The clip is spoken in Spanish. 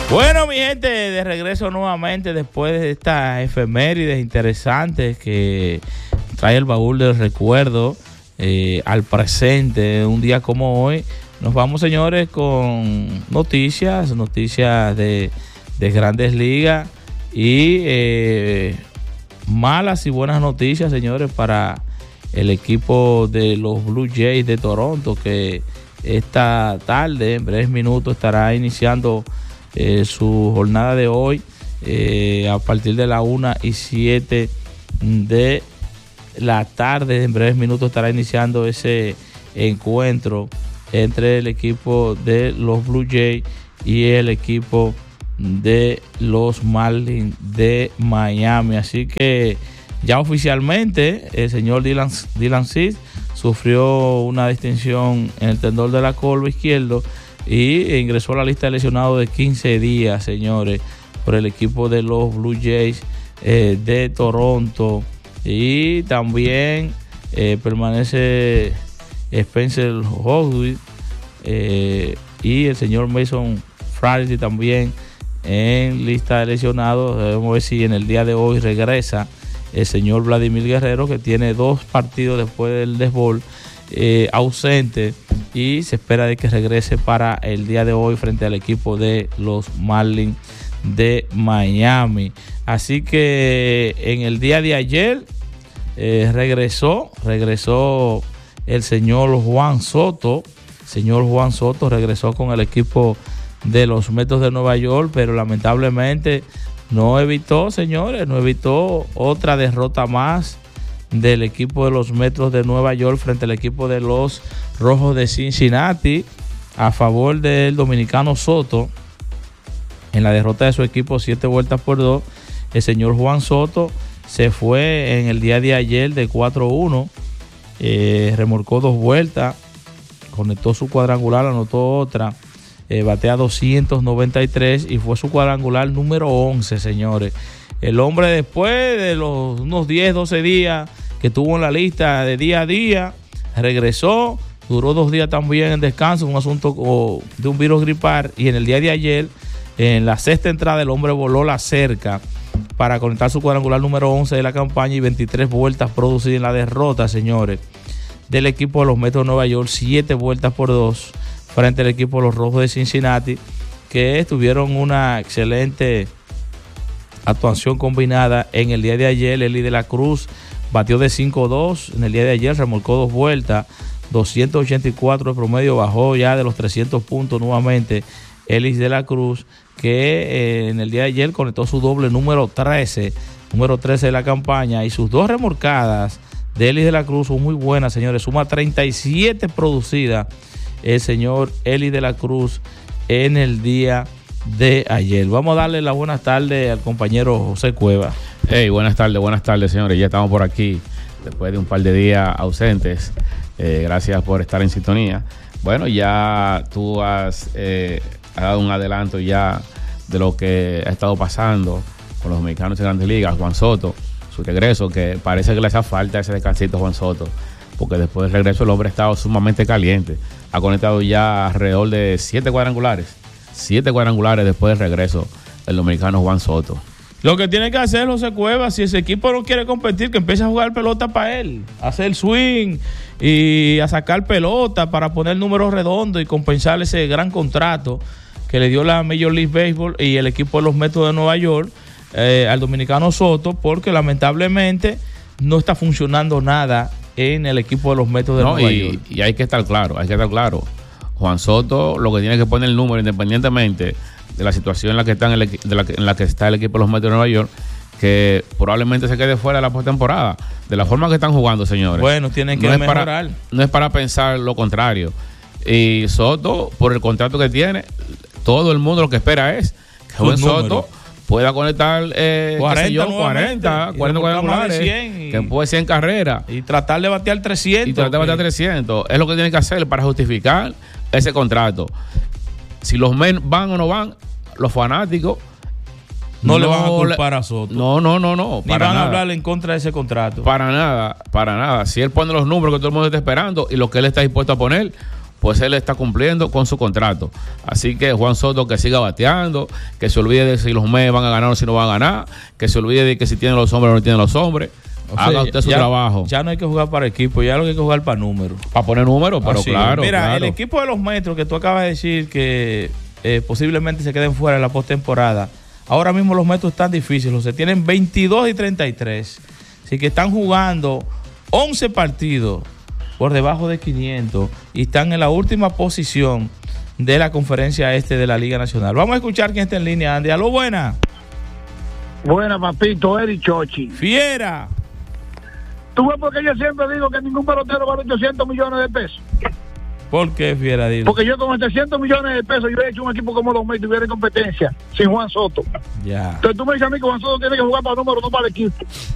Bueno, mi gente, de regreso nuevamente después de estas efemérides interesantes que trae el baúl del recuerdo al presente, un día como hoy. Nos vamos, señores, con noticias de Grandes Ligas y malas y buenas noticias, señores, para el equipo de los Blue Jays de Toronto, que esta tarde, en breves minutos, estará iniciando su jornada de hoy a partir de las 1:07 de la tarde. En breves minutos estará iniciando ese encuentro entre el equipo de los Blue Jays y el equipo de los Marlins de Miami. Así que ya oficialmente el señor Dylan Cease sufrió una distensión en el tendón de la corva izquierdo y ingresó a la lista de lesionados de 15 días, señores, por el equipo de los Blue Jays de Toronto. Y también permanece Spencer Howard y el señor Mason Flaherty también en lista de lesionados. Debemos ver si en el día de hoy regresa el señor Vladimir Guerrero, que tiene 2 partidos después del béisbol ausente, y se espera de que regrese para el día de hoy frente al equipo de los Marlins de Miami. Así que en el día de ayer regresó el señor Juan Soto. Señor Juan Soto regresó con el equipo de los Mets de Nueva York, pero lamentablemente no evitó, señores, otra derrota más del equipo de los Mets de Nueva York frente al equipo de los Rojos de Cincinnati a favor del dominicano Soto. En la derrota de su equipo 7-2, el señor Juan Soto se fue en el día de ayer de 4-1, remolcó 2 vueltas, conectó su cuadrangular, anotó otra, batea 293 y fue su cuadrangular número 11, señores. El hombre, después de unos 10, 12 días que tuvo en la lista de día a día, regresó, duró 2 días también en descanso, un asunto de un virus gripal, y en el día de ayer, en la 6ª entrada, el hombre voló la cerca para conectar su cuadrangular número 11 de la campaña y 23 vueltas producidas en la derrota, señores, del equipo de los Mets de Nueva York, 7-2 frente al equipo de los Rojos de Cincinnati, que tuvieron una excelente actuación combinada en el día de ayer. Eli de la Cruz batió de 5-2 en el día de ayer, remolcó 2 vueltas, 284 de promedio, bajó ya de los 300 puntos nuevamente Eli de la Cruz, que en el día de ayer conectó su doble número 13 de la campaña, y sus 2 remolcadas de Eli de la Cruz son muy buenas, señores. Suma 37 producidas el señor Eli de la Cruz en el día de ayer. Vamos a darle las buenas tardes al compañero José Cueva. Hey, buenas tardes, señores. Ya estamos por aquí después de un par de días ausentes. Gracias por estar en sintonía. Bueno, ya tú has dado un adelanto ya de lo que ha estado pasando con los dominicanos en Grandes Ligas. Juan Soto, su regreso, que parece que le hace falta ese descansito a Juan Soto, porque después del regreso el hombre ha estado sumamente caliente. Ha conectado ya alrededor de 7 cuadrangulares después del regreso del dominicano Juan Soto. Lo que tiene que hacer José Cuevas, si ese equipo no quiere competir, que empiece a jugar pelota para él, a hacer swing y a sacar pelota para poner números redondos y compensar ese gran contrato que le dio la Major League Baseball y el equipo de los Mets de Nueva York al dominicano Soto, porque lamentablemente no está funcionando nada en el equipo de los Mets de Nueva York. Y hay que estar claro. Juan Soto lo que tiene que poner el número, independientemente de la situación en la que está en la que está el equipo de los Mets de Nueva York, que probablemente se quede fuera de la postemporada. De la forma que están jugando, señores. Bueno, tienen que mejorar. No es para pensar lo contrario. Y Soto, por el contrato que tiene, todo el mundo lo que espera es que Juan Soto pueda conectar 40 cuadrangulares, que puede ser en carrera. Y tratar de batear 300. Es lo que tiene que hacer para justificar ese contrato. Si los men van o no van, los fanáticos no le van a culpar a Soto. No. Ni van a hablar en contra de ese contrato. Para nada. Si él pone los números que todo el mundo está esperando y lo que él está dispuesto a poner, pues él está cumpliendo con su contrato. Así que Juan Soto que siga bateando, que se olvide de si los Mets van a ganar o si no van a ganar, que se olvide de que si tienen los hombres o no tienen los hombres. Haga usted su trabajo. Ya no hay que jugar para equipo, ya lo que hay que jugar para números. Para poner números, pero claro. Mira, claro. El equipo de los Metros que tú acabas de decir que posiblemente se queden fuera de la postemporada. Ahora mismo los Metros están difíciles, se tienen 22 y 33. Así que están jugando 11 partidos por debajo de 500 y están en la última posición de la conferencia este de la Liga Nacional. Vamos a escuchar quién está en línea, Andy. Aló, buena. Buena, papito, Eric Chochi. Fiera. ¿Tú ves por qué yo siempre digo que ningún pelotero vale 800 millones de pesos? ¿Por qué, Fiera? Dilo. Porque yo con 800 millones de pesos yo he hecho un equipo como los Mets y tuviera competencia sin Juan Soto. Ya. Entonces tú me dices a mí que Juan Soto tiene que jugar para números, no para el equipo.